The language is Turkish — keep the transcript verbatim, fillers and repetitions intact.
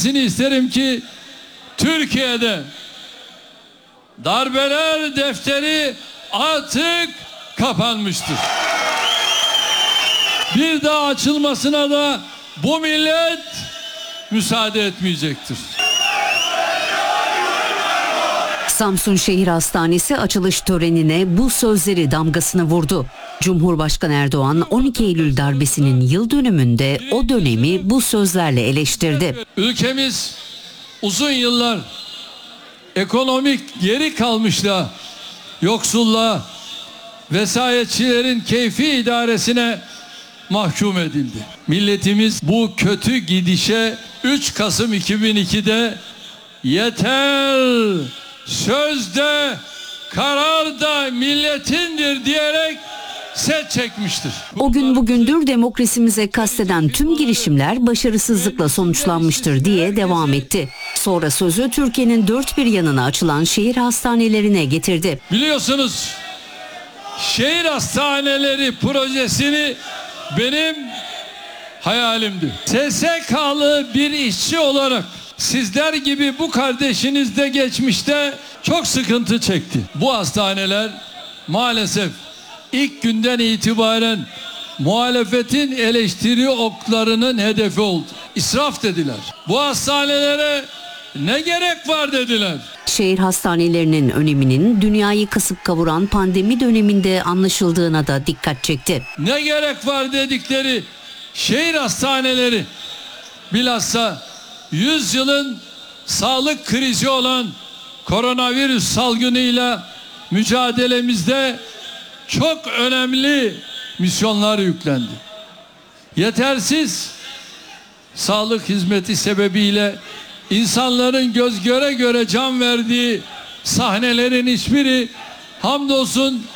bilmesini isterim ki Türkiye'de darbeler defteri artık kapanmıştır. Bir daha açılmasına da bu millet müsaade etmeyecektir. Samsun Şehir Hastanesi açılış törenine bu sözleri damgasını vurdu. Cumhurbaşkanı Erdoğan on iki Eylül darbesinin yıl dönümünde o dönemi bu sözlerle eleştirdi. Ülkemiz uzun yıllar ekonomik geri kalmışlığa, yoksulluğa, vesayetçilerin keyfi idaresine mahkum edildi. Milletimiz bu kötü gidişe üç Kasım iki bin iki'de yeter, sözde karar da milletindir diyerek set çekmiştir. O gün bugündür demokrasimize kasteden tüm girişimler başarısızlıkla sonuçlanmıştır diye devam etti. Sonra sözü Türkiye'nin dört bir yanına açılan şehir hastanelerine getirdi. Biliyorsunuz şehir hastaneleri projesini benim hayalimdi. S S K'lı bir işçi olarak sizler gibi bu kardeşiniz de geçmişte çok sıkıntı çekti. Bu hastaneler maalesef ilk günden itibaren muhalefetin eleştiri oklarının hedefi oldu. İsraf dediler. Bu hastanelere ne gerek var dediler. Şehir hastanelerinin öneminin dünyayı kasıp kavuran pandemi döneminde anlaşıldığına da dikkat çekti. Ne gerek var dedikleri şehir hastaneleri bilhassa yüzyılın sağlık krizi olan koronavirüs salgınıyla mücadelemizde çok önemli misyonlar yüklendi. Yetersiz sağlık hizmeti sebebiyle insanların göz göre göre can verdiği sahnelerin hiçbiri hamdolsun